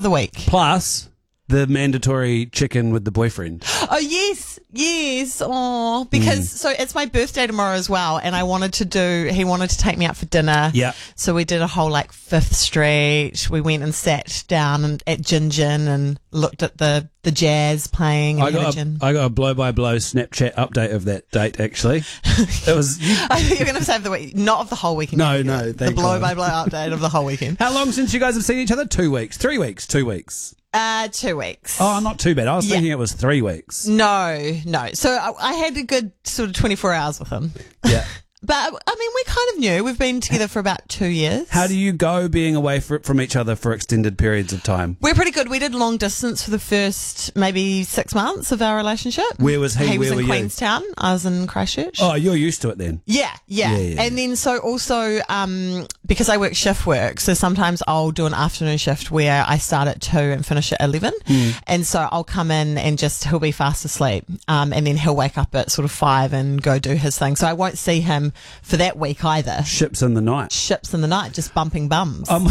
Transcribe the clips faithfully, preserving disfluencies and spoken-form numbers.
the week. Plus the mandatory chicken with the boyfriend. Oh, yes, yes. Oh, because, mm. so it's my birthday tomorrow as well, and I wanted to do, he wanted to take me out for dinner. Yeah. So we did a whole, like, Fifth Street. We went and sat down and, at Gin Gin and looked at the, the jazz playing. And I got, a, I got a blow-by-blow Snapchat update of that date, actually. It was... You, I think you're going to say of the week, not of the whole weekend. No, no. The blow-by-blow update of the whole weekend. How long since you guys have seen each other? Two weeks. Three weeks. Two weeks. Uh, two weeks. Oh, not too bad. I was yeah. thinking it was three weeks. No, no. So I, I had a good sort of twenty-four hours with him. Yeah. But, I mean, we kind of knew. We've been together for about two years. How do you go being away for, from each other for extended periods of time? We're pretty good. We did long distance for the first maybe six months of our relationship. Where was he? He was Where in were Queenstown. You? I was in Christchurch. Oh, you're used to it then? Yeah, yeah. yeah, yeah and yeah. then so also, um, because I work shift work, so sometimes I'll do an afternoon shift where I start at two and finish at eleven. Mm. And so I'll come in and just, he'll be fast asleep. Um, and then he'll wake up at sort of five and go do his thing. So I won't see him for that week either. Ships in the night. Ships in the night, just bumping bums. Um,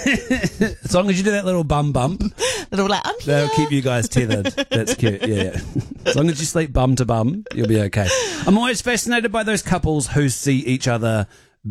as long as you do that little bum bump, little like, I'm here. They'll keep you guys tethered. That's cute. Yeah, yeah. As long as you sleep bum to bum, you'll be okay. I'm always fascinated by those couples who see each other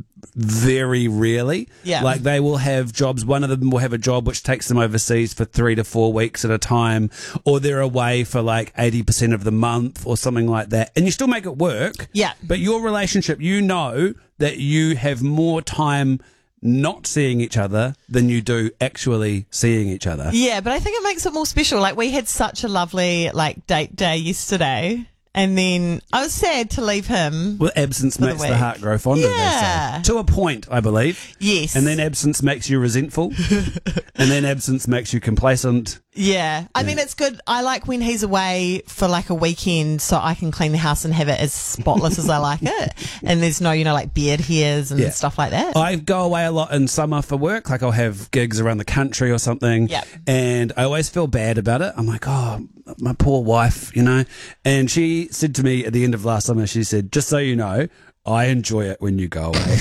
very rarely. Yeah. Like they will have jobs. One of them will have a job which takes them overseas for three to four weeks at a time, or they're away for like eighty percent of the month or something like that. And you still make it work. Yeah. But your relationship, you know that you have more time not seeing each other than you do actually seeing each other. Yeah, but I think it makes it more special. Like we had such a lovely like date day yesterday. And then I was sad to leave him. Well, absence makes the, the heart grow fonder. Yeah. To a point, I believe. Yes. And then absence makes you resentful. And then absence makes you complacent. Yeah. I yeah. mean, it's good. I like when he's away for like a weekend so I can clean the house and have it as spotless as I like it. And there's no, you know, like beard hairs and yeah. stuff like that. I go away a lot in summer for work. Like I'll have gigs around the country or something. Yep. And I always feel bad about it. I'm like, oh, my poor wife, you know. And she said to me at the end of last summer, she said, just so you know, I enjoy it when you go away.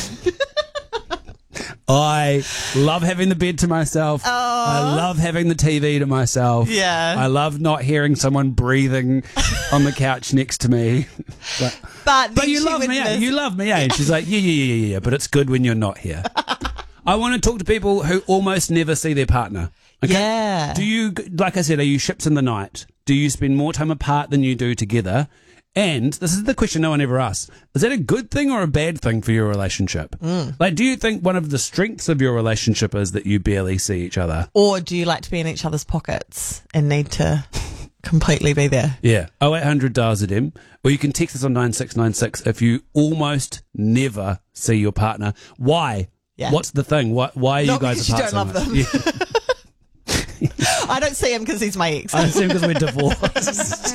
I love having the bed to myself. Aww. I love having the T V to myself. Yeah. I love not hearing someone breathing on the couch next to me. But, but, but you love me, eh? You love me, eh? And she's like, yeah, yeah, yeah, yeah, yeah, but it's good when you're not here. I want to talk to people who almost never see their partner. Okay? Yeah. Do you, like I said, are you ships in the night? Do you spend more time apart than you do together? And this is the question no one ever asks. Is that a good thing or a bad thing for your relationship? Mm. Like, do you think one of the strengths of your relationship is that you barely see each other? Or do you like to be in each other's pockets and need to completely be there? Yeah. oh eight hundred dials at M. Or you can text us on nine six nine six if you almost never see your partner. Why? Yeah. What's the thing? Why, why are Not you guys because apart you don't so love much? them. Yeah. I don't see him because he's my ex. I see him because we're divorced.